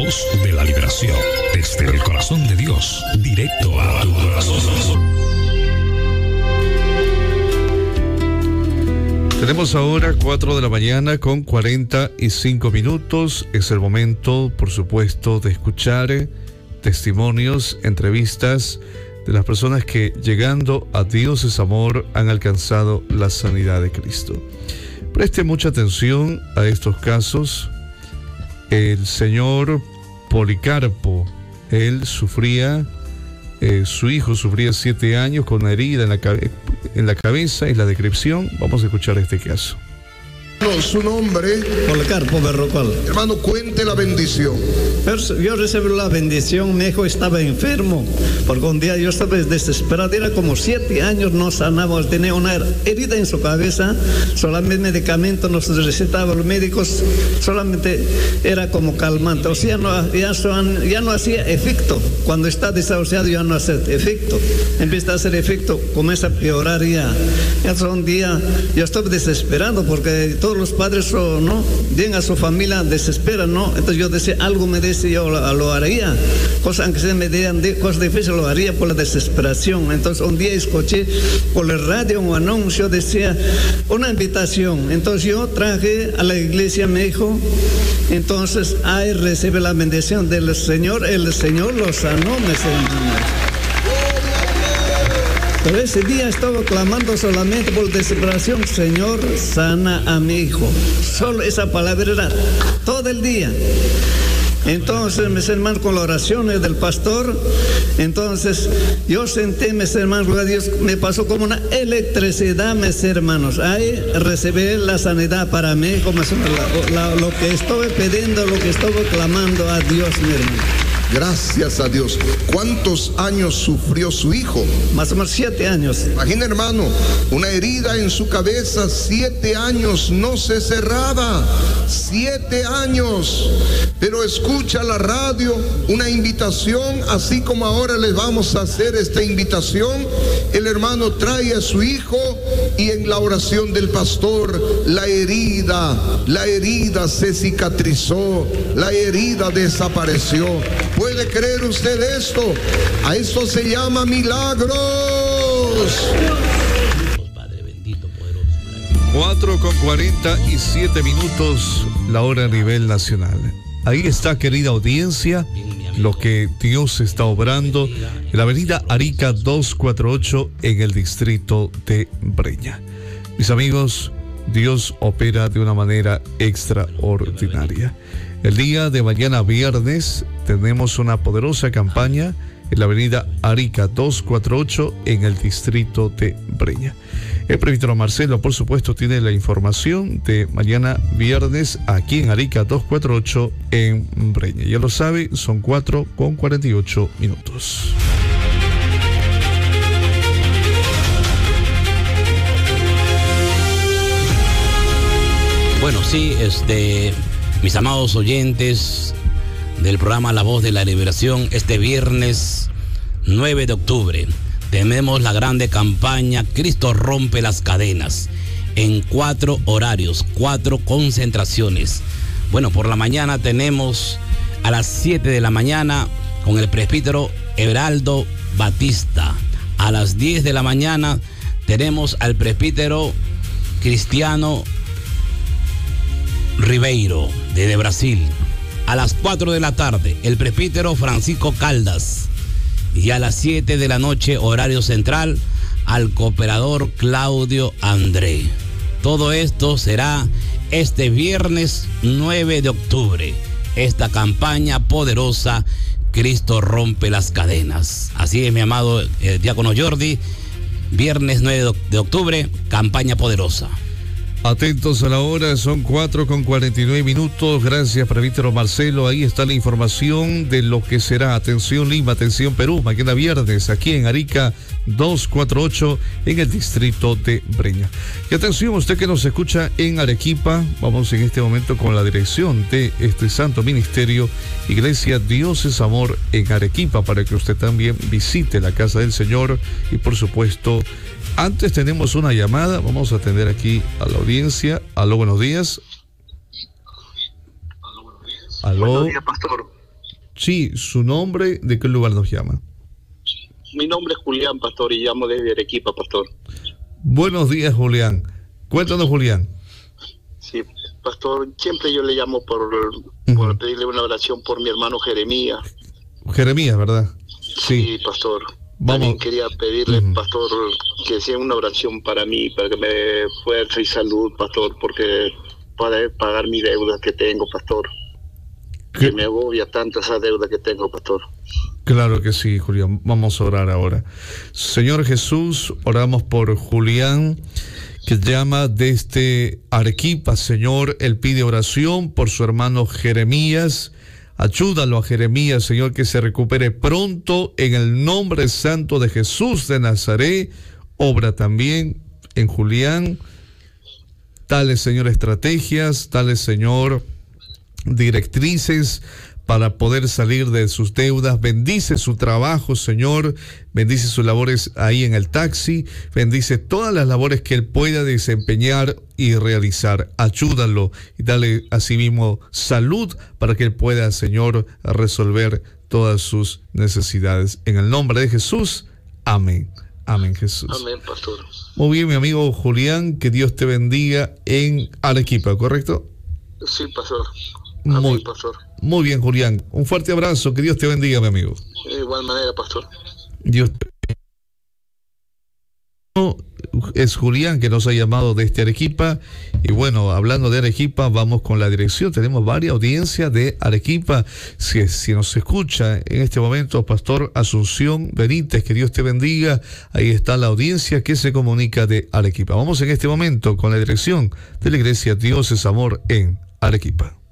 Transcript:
voz de la liberación, desde el corazón de Dios, directo a tu corazón. Tenemos ahora 4 de la mañana con 45 minutos. Es el momento, por supuesto, de escuchar testimonios, entrevistas de las personas que, llegando a Dios es Amor, han alcanzado la sanidad de Cristo. Preste mucha atención a estos casos. El señor Policarpo, él sufría, su hijo sufría 7 años con una herida en la cabeza y la descripción. Vamos a escuchar este caso. Su nombre, Policarpo Berrocal. hermano, cuente la bendición. Yo recibí la bendición. Mi hijo estaba enfermo, porque un día yo estaba desesperado. Era como 7 años, no sanaba. Tenía una herida en su cabeza. Solamente medicamentos nos recetaban los médicos. Solamente era como calmante. O sea, ya no hacía efecto. Cuando está desahuciado ya no hace efecto. Empieza a hacer efecto, comienza a empeorar ya. Entonces un día yo estaba desesperado, porque todos los padres no llegan a su familia, desesperan, ¿no? Entonces yo decía, algo me dice, yo lo haría. Cosas aunque se me digan cosas difíciles, lo haría por la desesperación. Entonces un día escuché por la radio un anuncio, decía una invitación. Entonces yo traje a la iglesia a mi hijo. Entonces ahí recibe la bendición del Señor. El Señor lo sanó, mis hermanos. Pero ese día estaba clamando solamente por desesperación: Señor, sana a mi hijo. Solo esa palabra era todo el día. Entonces, mis hermanos, con las oraciones del pastor, entonces yo sentí, mis hermanos, a Dios, me pasó como una electricidad, mis hermanos. Ahí recibí la sanidad para mi hijo, lo que estuve pidiendo, lo que estuve clamando a Dios, mi hermano. Gracias a Dios. ¿Cuántos años sufrió su hijo? Más o menos 7 años. Imagina, hermano, una herida en su cabeza, 7 años, no se cerraba. 7 años. Pero escucha la radio, una invitación, así como ahora les vamos a hacer esta invitación. El hermano trae a su hijo y en la oración del pastor, la herida se cicatrizó, la herida desapareció. ¿Puede creer usted esto? A esto se llama milagros. 4 con 47 minutos, la hora a nivel nacional. Ahí está, querida audiencia, lo que Dios está obrando en la avenida Arica 248 en el distrito de Breña. Mis amigos, Dios opera de una manera extraordinaria. El día de mañana viernes tenemos una poderosa campaña en la avenida Arica 248 en el distrito de Breña. El presbítero Marcelo, por supuesto, tiene la información de mañana viernes aquí en Arica 248 en Breña. Ya lo sabe, son 4 con 48 minutos. Bueno, sí, mis amados oyentes del programa La Voz de la Liberación, este viernes 9 de octubre tenemos la grande campaña Cristo rompe las cadenas en 4 horarios, 4 concentraciones. Bueno, por la mañana tenemos a las 7 de la mañana con el presbítero Everaldo Batista. A las 10 de la mañana tenemos al presbítero Cristiano Ribeiro de Brasil. A las 4 de la tarde el presbítero Francisco Caldas. Y a las 7 de la noche, horario central, al cooperador Claudio André. Todo esto será este viernes 9 de octubre. Esta campaña poderosa, Cristo rompe las cadenas. Así es, mi amado diácono Jordi, viernes 9 de octubre, campaña poderosa. Atentos a la hora, son 4 con 49 minutos. Gracias, presbítero Marcelo. Ahí está la información de lo que será. Atención Lima, atención Perú, mañana viernes, aquí en Arica 248, en el distrito de Breña. Y atención, usted que nos escucha en Arequipa, vamos en este momento con la dirección de este santo ministerio, Iglesia Dios es Amor en Arequipa, para que usted también visite la casa del Señor. Y por supuesto, antes tenemos una llamada, vamos a atender aquí a la audiencia. Aló, buenos días. Aló. Buenos días, pastor. Sí, su nombre, ¿de qué lugar nos llama? Mi nombre es Julián, pastor, y llamo desde Arequipa, pastor. Buenos días, Julián. Cuéntanos, Julián. Sí, pastor, siempre yo le llamo por pedirle una oración por mi hermano Jeremías. Jeremías, ¿verdad? Sí, pastor. Vamos. También quería pedirle, pastor, que sea una oración para mí, para que me dé fuerza y salud, pastor, porque para pagar mi deuda que tengo, pastor. Que me agobia tanto esa deuda que tengo, pastor. Claro que sí, Julián. Vamos a orar ahora. Señor Jesús, oramos por Julián, que llama desde Arequipa, Señor. Él pide oración por su hermano Jeremías. Ayúdalo a Jeremías, Señor, que se recupere pronto en el nombre santo de Jesús de Nazaret. Obra también en Julián. Dale, Señor, estrategias, dale, Señor, directrices para poder salir de sus deudas. Bendice su trabajo, Señor. Bendice sus labores ahí en el taxi. Bendice todas las labores que él pueda desempeñar y realizar. Ayúdalo y dale asimismo salud para que él pueda, Señor, resolver todas sus necesidades. En el nombre de Jesús. Amén. Amén, Jesús. Amén, pastor. Muy bien, mi amigo Julián, que Dios te bendiga en Arequipa, ¿correcto? Sí, pastor. Amén, pastor. Muy bien, Julián. Un fuerte abrazo. Que Dios te bendiga, mi amigo. De igual manera, pastor. Dios te bendiga. Es Julián que nos ha llamado desde Arequipa. Y bueno, hablando de Arequipa, vamos con la dirección. Tenemos varias audiencias de Arequipa. Si nos escucha en este momento, Pastor Asunción Benítez, que Dios te bendiga. Ahí está la audiencia que se comunica de Arequipa. Vamos en este momento con la dirección de la Iglesia Dios es Amor en Arequipa.